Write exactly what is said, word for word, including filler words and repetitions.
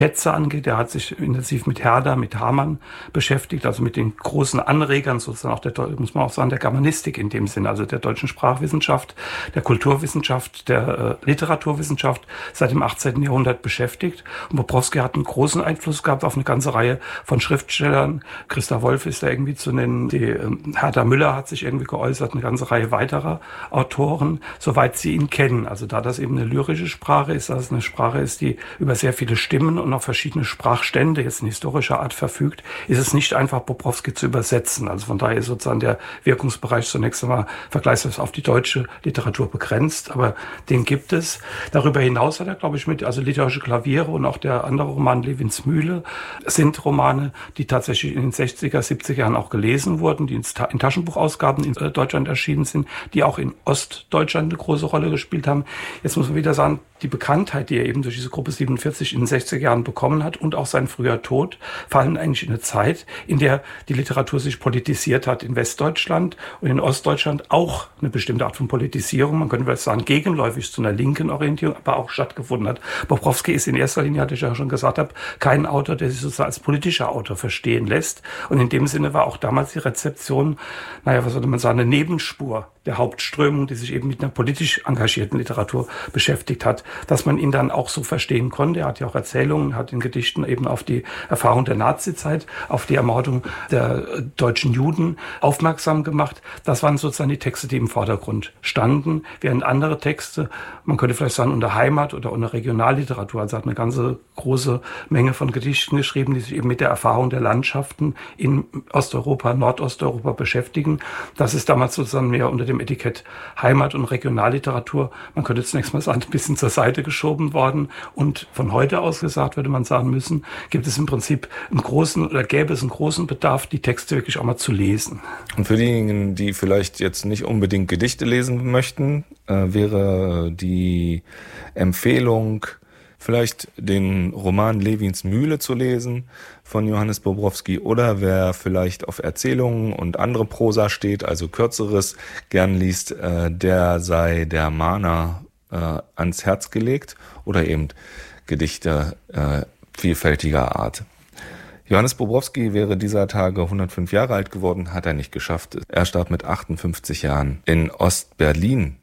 Schätze angeht. Er hat sich intensiv mit Herder, mit Hamann beschäftigt, also mit den großen Anregern sozusagen auch der, muss man auch sagen, der Germanistik in dem Sinne, also der deutschen Sprachwissenschaft, der Kulturwissenschaft, der äh, Literaturwissenschaft seit dem achtzehnten Jahrhundert beschäftigt. Und Bobrowski hat einen großen Einfluss gehabt auf eine ganze Reihe von Schriftstellern. Christa Wolf ist da irgendwie zu nennen, die äh, Hertha Müller hat sich irgendwie geäußert, eine ganze Reihe weiterer Autoren, soweit sie ihn kennen. Also da das eben eine lyrische Sprache ist, dass es eine Sprache ist, die über sehr viele Stimmen und auf verschiedene Sprachstände jetzt in historischer Art verfügt, ist es nicht einfach, Bobrowski zu übersetzen. Also von daher ist sozusagen der Wirkungsbereich zunächst einmal vergleichsweise auf die deutsche Literatur begrenzt, aber den gibt es. Darüber hinaus hat er, glaube ich, mit, also literarische Klaviere und auch der andere Roman Levins Mühle sind Romane, die tatsächlich in den sechziger, siebziger Jahren auch gelesen wurden, die in Taschenbuchausgaben in Deutschland erschienen sind, die auch in Ostdeutschland eine große Rolle gespielt haben. Jetzt muss man wieder sagen, die Bekanntheit, die er eben durch diese Gruppe siebenundvierzig in den sechziger Jahren bekommen hat und auch sein früher Tod, fallen eigentlich in eine Zeit, in der die Literatur sich politisiert hat. In Westdeutschland und in Ostdeutschland auch eine bestimmte Art von Politisierung, man könnte vielleicht sagen, gegenläufig zu einer linken Orientierung, aber auch stattgefunden hat. Bobrowski ist in erster Linie, hatte ich ja schon gesagt habe, kein Autor, der sich sozusagen als politischer Autor verstehen lässt. Und in dem Sinne war auch damals die Rezeption, naja, was sollte man sagen, eine Nebenspur der Hauptströmung, die sich eben mit einer politisch engagierten Literatur beschäftigt hat, dass man ihn dann auch so verstehen konnte. Er hat ja auch Erzählungen, hat in Gedichten eben auf die Erfahrung der Nazizeit, auf die Ermordung der deutschen Juden aufmerksam gemacht. Das waren sozusagen die Texte, die im Vordergrund standen, während andere Texte, man könnte vielleicht sagen, unter Heimat oder unter Regionalliteratur, also hat eine ganze große Menge von Gedichten geschrieben, die sich eben mit der Erfahrung der Landschaften in Osteuropa, Nordosteuropa beschäftigen. Das ist damals sozusagen mehr unter dem Etikett Heimat- und Regionalliteratur, man könnte zunächst mal sagen, ein bisschen zur Seite geschoben worden. Und von heute aus gesagt, würde man sagen müssen, gibt es im Prinzip einen großen, oder gäbe es einen großen Bedarf, die Texte wirklich auch mal zu lesen. Und für diejenigen, die vielleicht jetzt nicht unbedingt Gedichte lesen möchten, äh, wäre die Empfehlung, vielleicht den Roman Levins Mühle zu lesen von Johannes Bobrowski, oder wer vielleicht auf Erzählungen und andere Prosa steht, also Kürzeres, gern liest, äh, der sei der Mahner äh, ans Herz gelegt, oder eben Gedichte äh, vielfältiger Art. Johannes Bobrowski wäre dieser Tage hundertfünf Jahre alt geworden, hat er nicht geschafft. Er starb mit achtundfünfzig Jahren in Ostberlin